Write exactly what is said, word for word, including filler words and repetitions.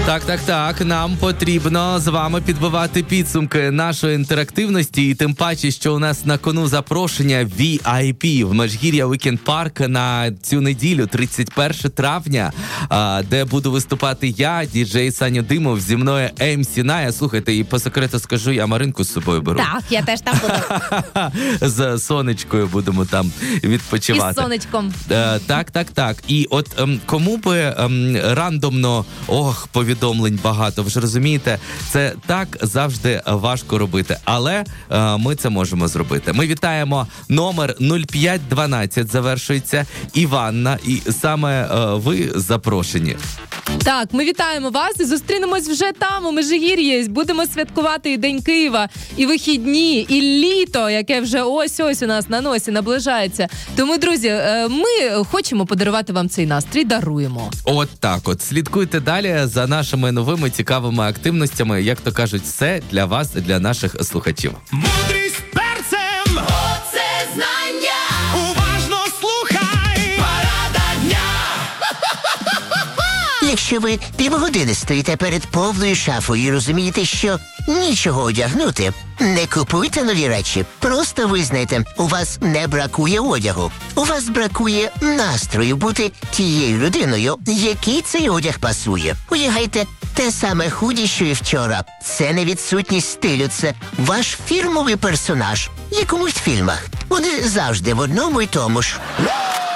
Так, так, так. Нам потрібно з вами підбивати підсумки нашої інтерактивності, і тим паче, що у нас на кону запрошення ві ай пі в Межгір'я Weekend Park на цю неділю, тридцять перше травня, де буду виступати я, діджей Саня Димов, зі мною ем сі Ная. Слухайте, і по секрету скажу, я Маринку з собою беру. Так, я теж там буду. З сонечкою будемо там відпочивати. І з сонечком. Е, так, так, так. І от ем, кому би ем, рандомно, ох, повідомлень багато, ви ж розумієте, це так завжди важко робити, але е, ми це можемо зробити. Ми вітаємо номер нуль п'ять дванадцять, завершується Іванна, і саме е, ви запрошені. Так, ми вітаємо вас і зустрінемось вже там, у Межигір'ї. Будемо святкувати і День Києва, і вихідні, і літо, яке вже ось-ось у нас на носі наближається. Тому, друзі, ми хочемо подарувати вам цей настрій, даруємо. От так от. Слідкуйте далі за нашими новими цікавими активностями. Як то кажуть, все для вас, для наших слухачів. Мудрість перцем! Оце знання! Уважно слухай! Порада дня! Якщо ви півгодини стоїте перед повною шафою і розумієте, що нічого одягнути, не купуйте нові речі. Просто визнайте, у вас не бракує одягу. У вас бракує настрою бути тією людиною, якій цей одяг пасує. Одягайте те саме худі, що і вчора. Це не відсутність стилю, це ваш фірмовий персонаж, як у мультфільмах. Вони завжди в одному й тому ж.